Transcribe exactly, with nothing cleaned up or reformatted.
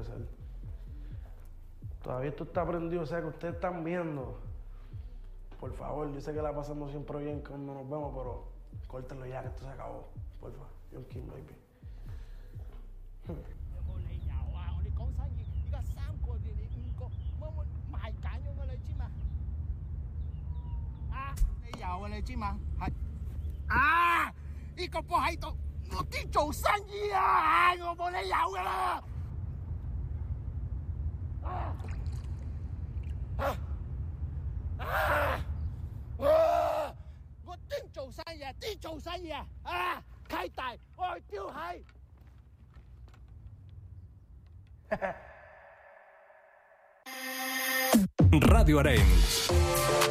puede ser. Todavía esto está prendido, o sea que ustedes están viendo. Por favor, yo sé que la pasamos siempre bien cuando nos vemos, pero córtenlo ya, que esto se acabó. Por favor, John King, baby. 有冇理由啊？我哋講生意，而家三個你哋五個，乜乜賣緊咗㗎，你知嘛？啊，理由啊，你知嘛？係啊，呢、這個波喺度，我啲做生意啊，我冇理由㗎啦。啊啊啊啊！我啲做生意啊，啲做生意啊，啊，契大愛丟係。 Radio Arenys.